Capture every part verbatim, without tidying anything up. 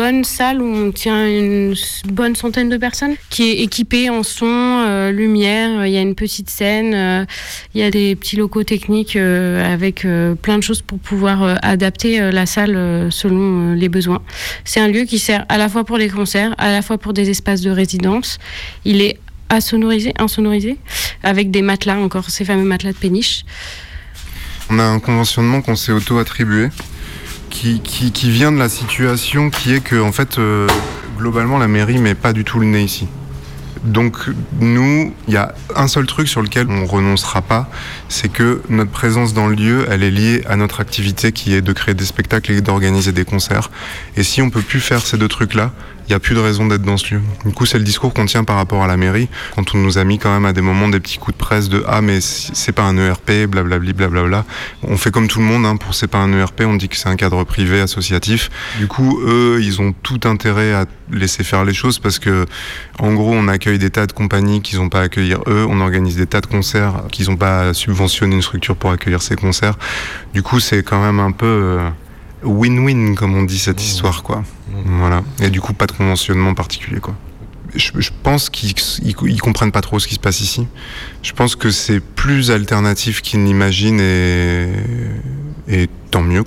bonne salle où on tient une bonne centaine de personnes, qui est équipée en son, euh, lumière. Il y a une petite scène, euh, il y a des petits locaux techniques euh, avec euh, plein de choses pour pouvoir euh, adapter euh, la salle euh, selon euh, les besoins. C'est un lieu qui sert à la fois pour les concerts, à la fois pour des espaces de résidence. Il est insonorisé, insonorisé, avec des matelas, encore ces fameux matelas de péniche. On a un conventionnement qu'on s'est auto-attribué qui, qui, qui vient de la situation qui est que, en fait, euh, globalement, la mairie met pas du tout le nez ici. Donc, nous, il y a un seul truc sur lequel on renoncera pas, c'est que notre présence dans le lieu, elle est liée à notre activité qui est de créer des spectacles et d'organiser des concerts. Et si on peut plus faire ces deux trucs-là, il n'y a plus de raison d'être dans ce lieu. Du coup, c'est le discours qu'on tient par rapport à la mairie, quand on nous a mis quand même à des moments des petits coups de presse de « Ah, mais c'est pas un E R P, blablabli, blablabla ». On fait comme tout le monde, hein, pour « C'est pas un E R P », on dit que c'est un cadre privé, associatif. Du coup, eux, ils ont tout intérêt à laisser faire les choses parce que, en gros, on accueille des tas de compagnies qu'ils n'ont pas à accueillir eux, on organise des tas de concerts qu'ils n'ont pas à subventionner une structure pour accueillir ces concerts. Du coup, c'est quand même un peu... Euh, win-win, comme on dit, cette histoire, quoi. Voilà. Et du coup, pas de conventionnement particulier, quoi. Je, je pense qu'ils ils, ils comprennent pas trop ce qui se passe ici. Je pense que c'est plus alternatif qu'ils n'imaginent et, et tant mieux.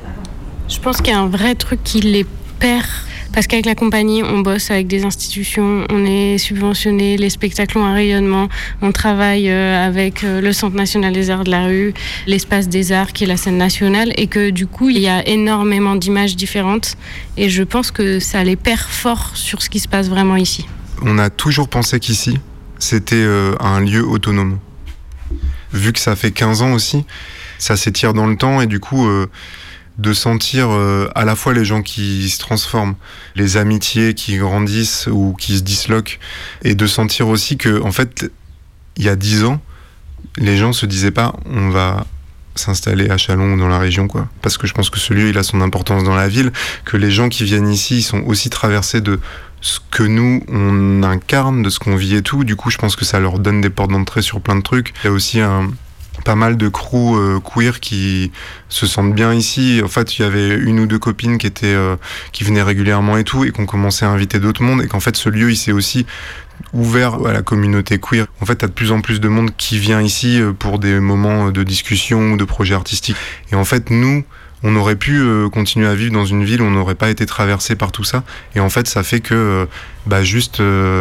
Je pense qu'il y a un vrai truc qui les perd. Parce qu'avec la compagnie, on bosse avec des institutions, on est subventionné, les spectacles ont un rayonnement, on travaille avec le Centre national des arts de la rue, l'espace des arts qui est la scène nationale, et que du coup, il y a énormément d'images différentes, et je pense que ça les perd fort sur ce qui se passe vraiment ici. On a toujours pensé qu'ici, c'était euh, un lieu autonome. Vu que ça fait quinze ans aussi, ça s'étire dans le temps, et du coup... Euh, de sentir euh, à la fois les gens qui se transforment, les amitiés qui grandissent ou qui se disloquent, et de sentir aussi que, en fait, il y a dix ans, les gens se disaient pas on va s'installer à Châlons ou dans la région, quoi. Parce que je pense que ce lieu, il a son importance dans la ville, que les gens qui viennent ici, ils sont aussi traversés de ce que nous, on incarne, de ce qu'on vit et tout. Du coup, je pense que ça leur donne des portes d'entrée sur plein de trucs. Il y a aussi un... pas mal de crews euh, queer qui se sentent bien ici. En fait, il y avait une ou deux copines qui étaient euh, qui venaient régulièrement et tout, et qu'on commençait à inviter d'autres mondes, et qu'en fait, ce lieu, il s'est aussi ouvert à la communauté queer. En fait, t'as de plus en plus de monde qui vient ici pour des moments de discussion ou de projets artistiques. Et en fait, nous, on aurait pu euh, continuer à vivre dans une ville où on n'aurait pas été traversé par tout ça. Et en fait, ça fait que euh, bah, juste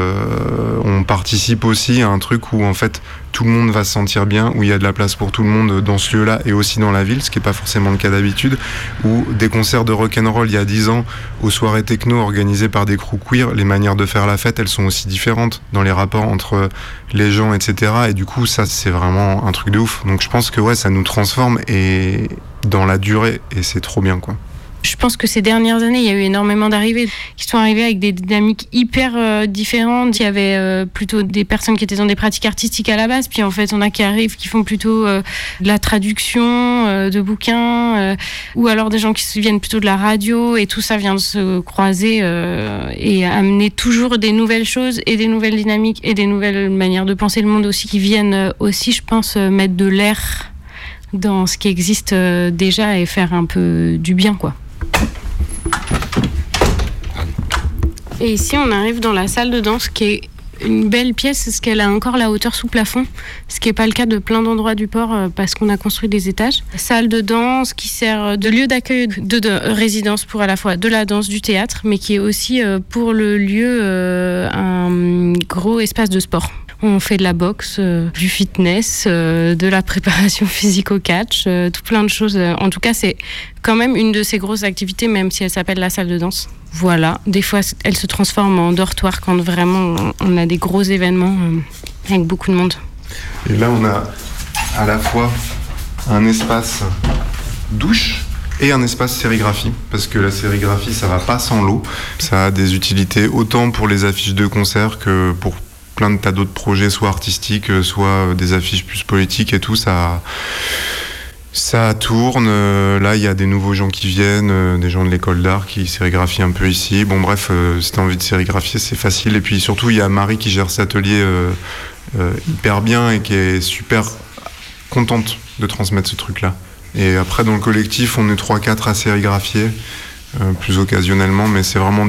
euh, on participe aussi à un truc où en fait tout le monde va se sentir bien, où il y a de la place pour tout le monde dans ce lieu-là et aussi dans la ville, ce qui n'est pas forcément le cas d'habitude, où des concerts de rock'n'roll il y a dix ans, aux soirées techno organisées par des crews queer, les manières de faire la fête, elles sont aussi différentes dans les rapports entre les gens, et cetera. Et du coup, ça, c'est vraiment un truc de ouf. Donc je pense que ouais, ça nous transforme et dans la durée, et c'est trop bien, quoi. Je pense que ces dernières années, il y a eu énormément d'arrivées qui sont arrivées avec des dynamiques hyper euh, différentes. Il y avait euh, plutôt des personnes qui étaient dans des pratiques artistiques à la base, puis en fait, on a qui arrivent, qui font plutôt euh, de la traduction euh, de bouquins, euh, ou alors des gens qui viennent plutôt de la radio, et tout ça vient de se croiser euh, et amener toujours des nouvelles choses et des nouvelles dynamiques et des nouvelles manières de penser le monde aussi, qui viennent euh, aussi, je pense, euh, mettre de l'air dans ce qui existe euh, déjà et faire un peu du bien, quoi. Et ici, on arrive dans la salle de danse, qui est une belle pièce, parce qu'elle a encore la hauteur sous plafond, ce qui n'est pas le cas de plein d'endroits du port, parce qu'on a construit des étages. Salle de danse qui sert de lieu d'accueil, de, de résidence pour à la fois de la danse, du théâtre, mais qui est aussi pour le lieu un gros espace de sport. On fait de la boxe, euh, du fitness, euh, de la préparation physique au catch, euh, tout plein de choses. En tout cas, c'est quand même une de ces grosses activités, même si elle s'appelle la salle de danse. Voilà, des fois, elle se transforme en dortoir quand vraiment on a des gros événements euh, avec beaucoup de monde. Et là, on a à la fois un espace douche et un espace sérigraphie, parce que la sérigraphie, ça va pas sans l'eau. Ça a des utilités autant pour les affiches de concert que pour plein de tas d'autres projets, soit artistiques, soit des affiches plus politiques et tout. Ça, ça tourne. Là, il y a des nouveaux gens qui viennent, des gens de l'école d'art qui sérigraphient un peu ici. Bon, bref, si t'as envie de sérigraphier, c'est facile. Et puis surtout, il y a Marie qui gère cet atelier euh, euh, hyper bien et qui est super contente de transmettre ce truc-là. Et après, dans le collectif, on est trois quatre à sérigraphier, euh, plus occasionnellement, mais c'est vraiment